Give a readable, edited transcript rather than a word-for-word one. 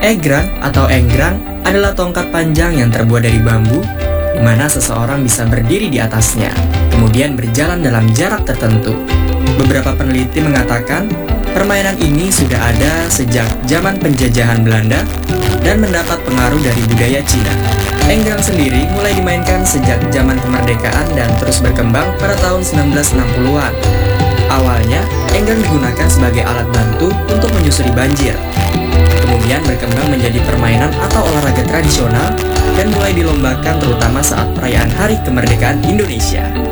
Egrang atau enggrang adalah tongkat panjang yang terbuat dari bambu, di mana seseorang bisa berdiri di atasnya, kemudian berjalan dalam jarak tertentu. Beberapa peneliti mengatakan, permainan ini sudah ada sejak zaman penjajahan Belanda dan mendapat pengaruh dari budaya Cina. Enggrang sendiri mulai dimainkan sejak zaman kemerdekaan dan terus berkembang pada tahun 1960-an. Awalnya, enggrang digunakan sebagai alat bantu untuk menyusuri banjir. Kemudian berkembang menjadi permainan atau olahraga tradisional dan mulai dilombakan terutama saat perayaan Hari Kemerdekaan Indonesia.